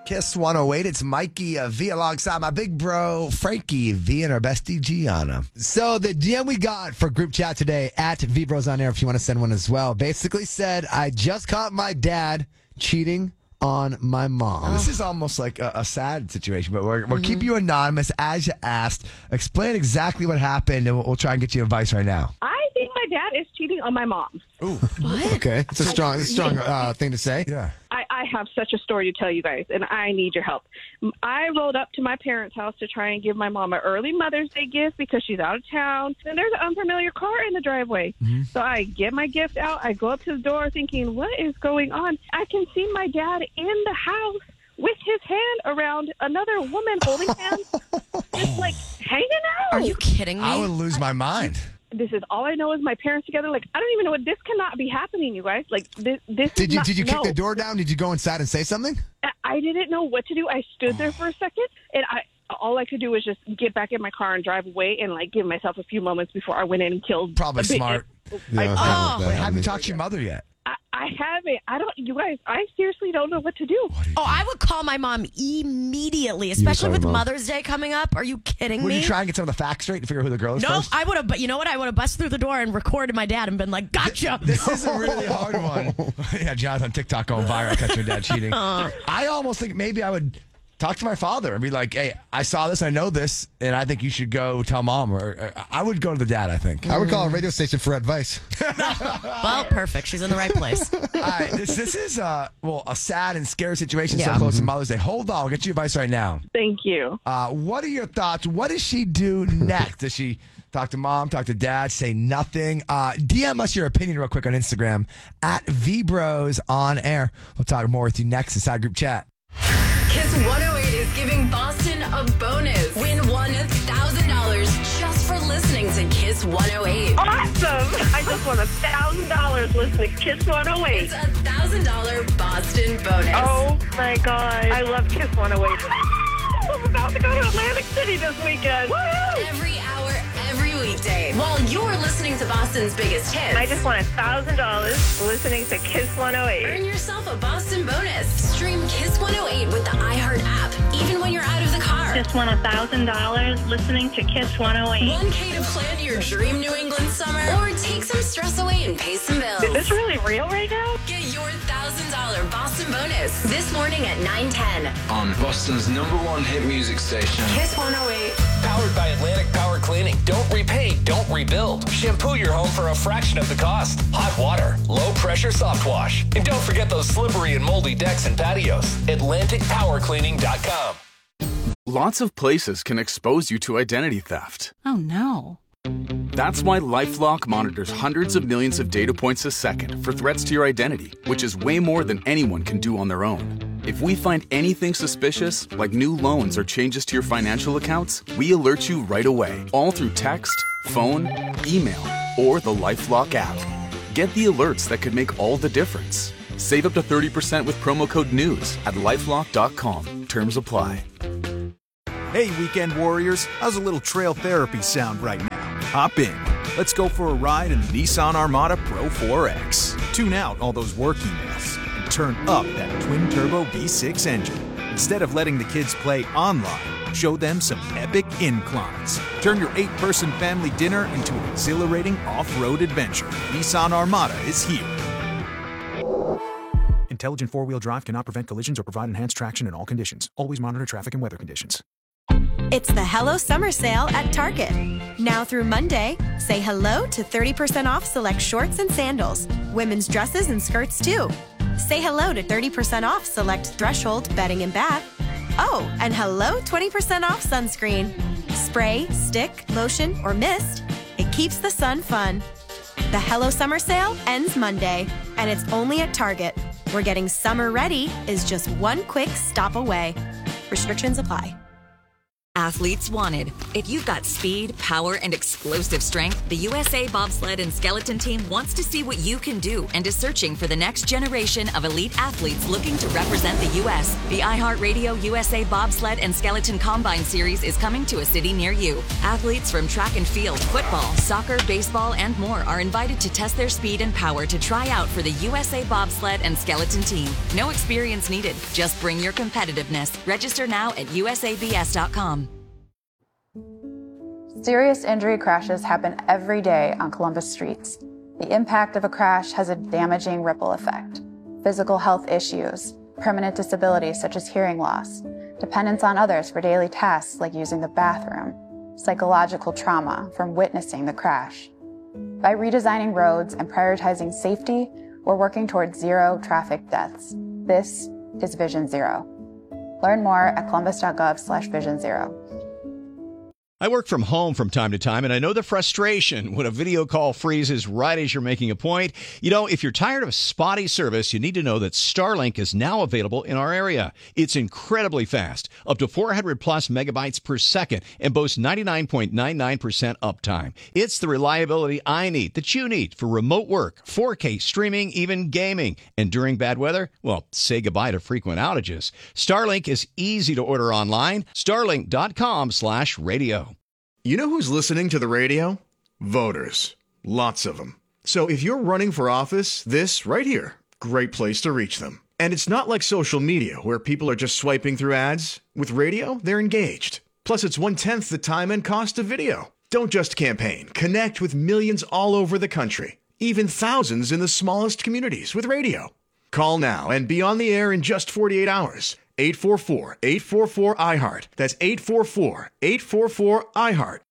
Kiss 108. It's Mikey V alongside my big bro, Frankie V, and our bestie, Gianna. So the DM we got for group chat today at VBros on air, if you want to send one as well, basically said, I just caught my dad cheating on my mom. This is almost like a sad situation, but we'll keep you anonymous as you asked. Explain exactly what happened, and we'll try and get you advice right now. I think my dad is cheating on my mom. Ooh. What? Okay. It's a strong thing to say. Yeah. I have such a story to tell you guys, and I need your help. I rolled up to my parents' house to try and give my mom an early Mother's Day gift because she's out of town, and there's an unfamiliar car in the driveway. So I get my gift out. I go up to the door thinking, what is going on? I can see my dad in the house with his hand around another woman holding hands, just like hanging out. Are you kidding me? I would lose my mind. This is all I know is my parents together. Like, I don't even know what this cannot be happening, you guys. Like, this Did is you not, kick the door down? Did you go inside and say something? I didn't know what to do. I stood there for a second, and all I could do was just get back in my car and drive away and, like, give myself a few moments before I went in and killed. Probably smart. Have you talked to your mother yet? I haven't. You guys, I seriously don't know what to do. I would call my mom immediately, especially with Mother's Day coming up. Are you kidding Would me? you try and get some of the facts straight to figure out who the girl is No, first? I would have, but you know what? I would have busted through the door and recorded my dad and been like, gotcha. This is a really hard one. Yeah, Jonathan, TikTok going viral, catch your dad cheating. I almost think maybe I would talk to my father and be like, hey, I saw this, I know this, and I think you should go tell mom. Or I would go to the dad, I think. I would call a radio station for advice. Well, perfect. She's in the right place. All right, this is a sad and scary situation so close to Mother's Day. Hold on, I'll get you advice right now. Thank you. What are your thoughts? What does she do next? Does she talk to mom, talk to dad, say nothing? DM us your opinion real quick on Instagram at VBros on air. We'll talk more with you next inside group chat. Kiss 108 is giving Boston a bonus. Win $1,000 just for listening to Kiss 108. Awesome. I just won $1,000 listening to Kiss 108. It's $1,000 Boston bonus. Oh, my God. I love Kiss 108. I'm about to go to Atlantic City this weekend. Woo! Every hour, every weekday. While you're listening to Boston's biggest hits. I just won $1,000 listening to Kiss 108. Earn yourself a Boston bonus. Stream Kiss 108 with the iHeart app, even when you're out of the car. Just won $1,000 listening to Kiss 108. $1K to plan your dream New England summer, or take some stress away and pay some bills. Is this really real right now? Get your $1,000 Boston bonus this morning at 9:10 on Boston's #1 hit music station. Kiss 108. Powered by Atlantic Power Cleaning. Don't repay, don't rebuild. Shampoo your home for a fraction of the cost. Hot water, low pressure soft wash. And don't forget those slippery and moldy decks and patios. AtlanticPowerCleaning.com. Lots of places can expose you to identity theft. Oh no. That's why LifeLock monitors hundreds of millions of data points a second for threats to your identity, which is way more than anyone can do on their own. If we find anything suspicious, like new loans or changes to your financial accounts, we alert you right away, all through text, phone, email, or the LifeLock app. Get the alerts that could make all the difference. Save up to 30% with promo code NEWS at LifeLock.com. Terms apply. Hey, weekend warriors, how's a little trail therapy sound right now? Hop in. Let's go for a ride in the Nissan Armada Pro 4X. Tune out all those work emails and turn up that twin-turbo V6 engine. Instead of letting the kids play online, show them some epic inclines. Turn your 8-person family dinner into an exhilarating off-road adventure. Nissan Armada is here. Intelligent four-wheel drive cannot prevent collisions or provide enhanced traction in all conditions. Always monitor traffic and weather conditions. It's the Hello Summer Sale at Target. Now through Monday, say hello to 30% off select shorts and sandals. Women's dresses and skirts too. Say hello to 30% off select Threshold bedding and bath. Oh, and hello 20% off sunscreen. Spray, stick, lotion, or mist. It keeps the sun fun. The Hello Summer Sale ends Monday, and it's only at Target, where getting summer ready is just one quick stop away. Restrictions apply. Athletes wanted. If you've got speed, power, and explosive strength, the USA Bobsled and Skeleton Team wants to see what you can do and is searching for the next generation of elite athletes looking to represent the U.S. The iHeartRadio USA Bobsled and Skeleton Combine Series is coming to a city near you. Athletes from track and field, football, soccer, baseball, and more are invited to test their speed and power to try out for the USA Bobsled and Skeleton Team. No experience needed. Just bring your competitiveness. Register now at usabs.com. Serious injury crashes happen every day on Columbus streets. The impact of a crash has a damaging ripple effect. Physical health issues, permanent disabilities such as hearing loss, dependence on others for daily tasks like using the bathroom, psychological trauma from witnessing the crash. By redesigning roads and prioritizing safety, we're working towards zero traffic deaths. This is Vision Zero. Learn more at columbus.gov/Vision Zero. I work from home from time to time, and I know the frustration when a video call freezes right as you're making a point. You know, if you're tired of spotty service, you need to know that Starlink is now available in our area. It's incredibly fast, up to 400 plus megabytes per second, and boasts 99.99% uptime. It's the reliability I need, that you need, for remote work, 4K streaming, even gaming. And during bad weather, well, say goodbye to frequent outages. Starlink is easy to order online. Starlink.com/radio. You know who's listening to the radio? Voters. Lots of them. So if you're running for office, this right here, great place to reach them. And it's not like social media where people are just swiping through ads. With radio, they're engaged. Plus, it's 1/10 the time and cost of video. Don't just campaign. Connect with millions all over the country, even thousands in the smallest communities with radio. Call now and be on the air in just 48 hours. 844-844-iHeart. That's 844-844-iHeart.